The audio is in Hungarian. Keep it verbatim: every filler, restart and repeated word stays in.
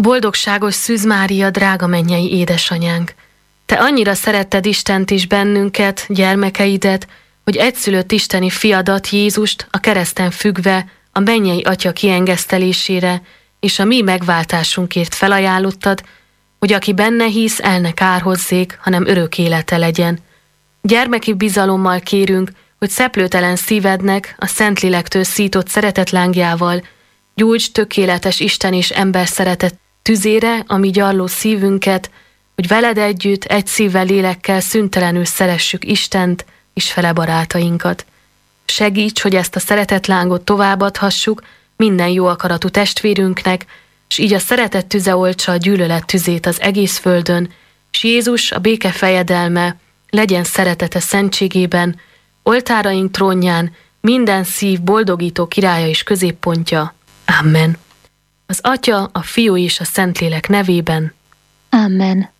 Boldogságos Szűz Mária, drága mennyei édesanyánk! Te annyira szeretted Istent és bennünket, gyermekeidet, hogy egyszülött isteni fiadat, Jézust a kereszten függve a mennyei Atya kiengesztelésére és a mi megváltásunkért felajánlottad, hogy aki benne hisz, el ne kárhozzék, hanem örök élete legyen. Gyermeki bizalommal kérünk, hogy szeplőtelen szívednek a Szentlélektől szított szeretetlángjával gyújts tökéletes Isten és ember szeretet tüzére a mi gyarló szívünket, hogy veled együtt egy szívvel, lélekkel szüntelenül szeressük Istent és fele barátainkat. Segíts, hogy ezt a szeretetlángot továbbadhassuk minden jó akaratú testvérünknek, és így a szeretet tüze oltsa a gyűlölet tüzét az egész földön, és Jézus, a béke fejedelme, legyen szeretete szentségében, oltáraink trónján minden szív boldogító királya és középpontja. Amen. Az Atya, a Fiú és a Szentlélek nevében. Amen.